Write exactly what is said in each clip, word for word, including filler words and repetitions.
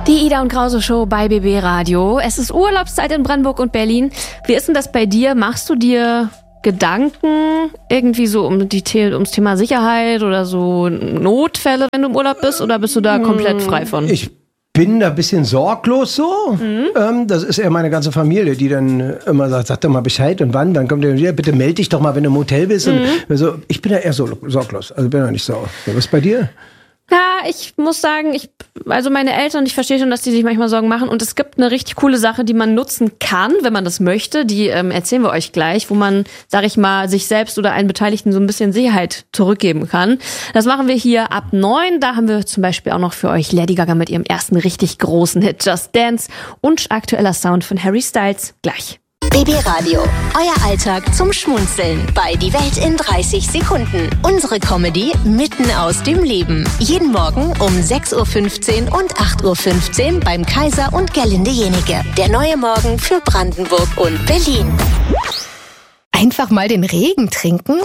Die Ida und Krause Show bei B B Radio. Es ist Urlaubszeit in Brandenburg und Berlin. Wie ist denn das bei dir? Machst du dir Gedanken irgendwie so um die The- ums Thema Sicherheit oder so Notfälle, wenn du im Urlaub bist? Oder bist du da komplett frei von? Ich bin da ein bisschen sorglos so. Mhm. Ähm, das ist eher meine ganze Familie, die dann immer sagt, sag doch mal Bescheid und wann. Dann kommt der, ja, bitte melde dich doch mal, wenn du im Hotel bist. Mhm. Und so, ich bin da eher so sorglos. Also bin da nicht so. Was ist bei dir? Ja, ich muss sagen, ich, also meine Eltern, ich verstehe schon, dass die sich manchmal Sorgen machen. Und es gibt eine richtig coole Sache, die man nutzen kann, wenn man das möchte. Die ähm, erzählen wir euch gleich, wo man, sag ich mal, sich selbst oder einen Beteiligten so ein bisschen Sicherheit zurückgeben kann. Das machen wir hier ab neun. Da haben wir zum Beispiel auch noch für euch Lady Gaga mit ihrem ersten richtig großen Hit Just Dance und aktueller Sound von Harry Styles. Gleich. B B Radio, euer Alltag zum Schmunzeln bei Die Welt in dreißig Sekunden. Unsere Comedy mitten aus dem Leben. Jeden Morgen um sechs Uhr fünfzehn und acht Uhr fünfzehn beim Kaiser und Gerlinde Jenike. Der neue Morgen für Brandenburg und Berlin. Einfach mal den Regen trinken?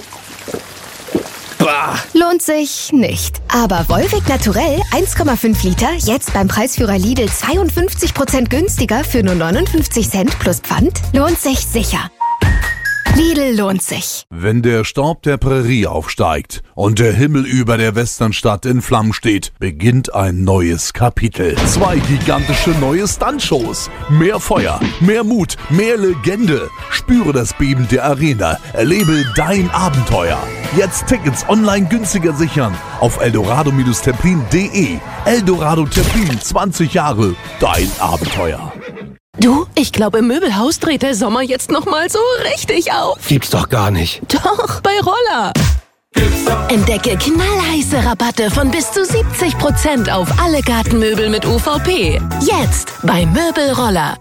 Bah. Lohnt sich nicht. Aber Volvic Naturell eins Komma fünf Liter, jetzt beim Preisführer Lidl zweiundfünfzig Prozent günstiger für nur neunundfünfzig Cent plus Pfand, lohnt sich sicher. Lidl lohnt sich. Wenn der Staub der Prärie aufsteigt und der Himmel über der Westernstadt in Flammen steht, beginnt ein neues Kapitel. Zwei gigantische neue Stuntshows. Mehr Feuer, mehr Mut, mehr Legende. Spüre das Beben der Arena. Erlebe dein Abenteuer. Jetzt Tickets online günstiger sichern auf eldorado Templin punkt de. Eldorado Templin, zwanzig Jahre, dein Abenteuer. Du, ich glaube, im Möbelhaus dreht der Sommer jetzt noch mal so richtig auf. Gibt's doch gar nicht. Doch, bei Roller. Entdecke knallheiße Rabatte von bis zu siebzig Prozent auf alle Gartenmöbel mit U V P. Jetzt bei Möbelroller.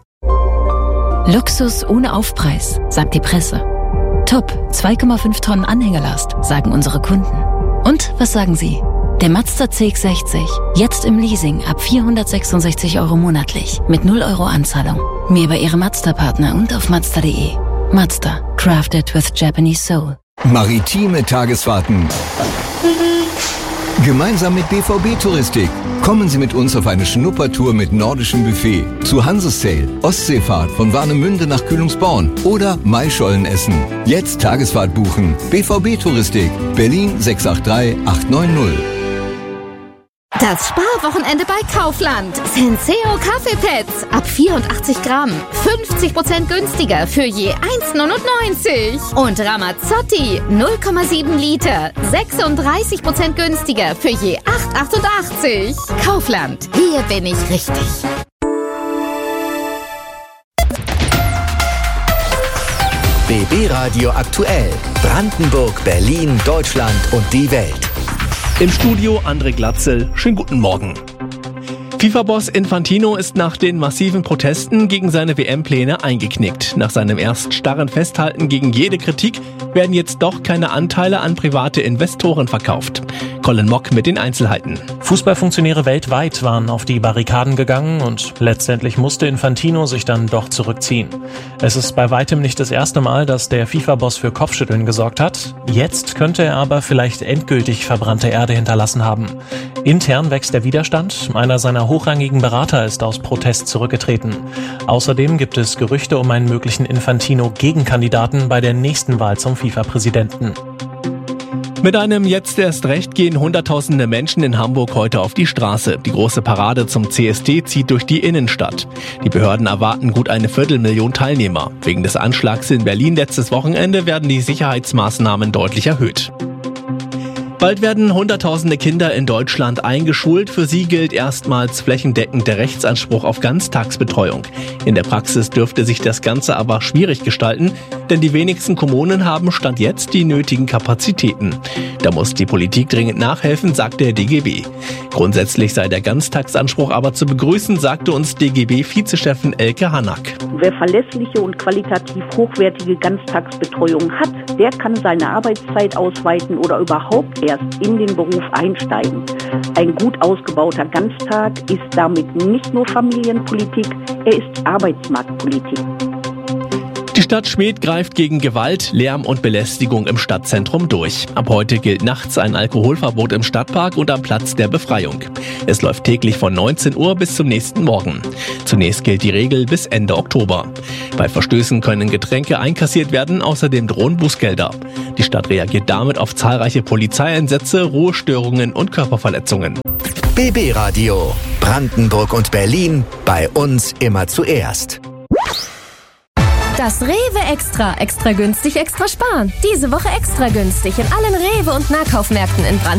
Luxus ohne Aufpreis, sagt die Presse. Top, zwei Komma fünf Tonnen Anhängerlast, sagen unsere Kunden. Und was sagen Sie? Der Mazda C X sechzig, jetzt im Leasing ab vierhundertsechsundsechzig Euro monatlich, mit null Euro Anzahlung. Mehr bei Ihrem Mazda-Partner und auf mazda punkt de. Mazda, crafted with Japanese soul. Maritime Tagesfahrten. Gemeinsam mit B V B Touristik. Kommen Sie mit uns auf eine Schnuppertour mit nordischem Buffet zu Hansesail, Ostseefahrt von Warnemünde nach Kühlungsborn oder Maischolen essen. Jetzt Tagesfahrt buchen. B V B Touristik, Berlin sechs acht drei acht neun null. Das Sparwochenende bei Kaufland. Senseo Kaffeepads ab vierundachtzig Gramm. fünfzig Prozent günstiger für je eins neunundneunzig. Und Ramazzotti null Komma sieben Liter. sechsunddreißig Prozent günstiger für je acht achtundachtzig. Kaufland. Hier bin ich richtig. B B Radio aktuell. Brandenburg, Berlin, Deutschland und die Welt. Im Studio André Glatzel. Schönen guten Morgen. FIFA-Boss Infantino ist nach den massiven Protesten gegen seine W M-Pläne eingeknickt. Nach seinem erst starren Festhalten gegen jede Kritik werden jetzt doch keine Anteile an private Investoren verkauft. Colin Mock mit den Einzelheiten. Fußballfunktionäre weltweit waren auf die Barrikaden gegangen und letztendlich musste Infantino sich dann doch zurückziehen. Es ist bei weitem nicht das erste Mal, dass der FIFA-Boss für Kopfschütteln gesorgt hat. Jetzt könnte er aber vielleicht endgültig verbrannte Erde hinterlassen haben. Intern wächst der Widerstand. Einer seiner hochrangigen Berater ist aus Protest zurückgetreten. Außerdem gibt es Gerüchte um einen möglichen Infantino-Gegenkandidaten bei der nächsten Wahl zum FIFA-Präsidenten. Mit einem Jetzt erst recht gehen hunderttausende Menschen in Hamburg heute auf die Straße. Die große Parade zum C S D zieht durch die Innenstadt. Die Behörden erwarten gut eine Viertelmillion Teilnehmer. Wegen des Anschlags in Berlin letztes Wochenende werden die Sicherheitsmaßnahmen deutlich erhöht. Bald werden hunderttausende Kinder in Deutschland eingeschult. Für sie gilt erstmals flächendeckend der Rechtsanspruch auf Ganztagsbetreuung. In der Praxis dürfte sich das Ganze aber schwierig gestalten, denn die wenigsten Kommunen haben Stand jetzt die nötigen Kapazitäten. Da muss die Politik dringend nachhelfen, sagt der D G B. Grundsätzlich sei der Ganztagsanspruch aber zu begrüßen, sagte uns D G B-Vizechefin Elke Hanack. Wer verlässliche und qualitativ hochwertige Ganztagsbetreuung hat, der kann seine Arbeitszeit ausweiten oder überhaupt erst in den Beruf einsteigen. Ein gut ausgebauter Ganztag ist damit nicht nur Familienpolitik, er ist Arbeitsmarktpolitik. Die Stadt Schwedt greift gegen Gewalt, Lärm und Belästigung im Stadtzentrum durch. Ab heute gilt nachts ein Alkoholverbot im Stadtpark und am Platz der Befreiung. Es läuft täglich von neunzehn Uhr bis zum nächsten Morgen. Zunächst gilt die Regel bis Ende Oktober. Bei Verstößen können Getränke einkassiert werden, außerdem drohen Bußgelder. Die Stadt reagiert damit auf zahlreiche Polizeieinsätze, Ruhestörungen und Körperverletzungen. B B Radio. Brandenburg und Berlin. Bei uns immer zuerst. Das Rewe Extra. Extra günstig, extra sparen. Diese Woche extra günstig in allen Rewe- und Nahkaufmärkten in Brandenburg.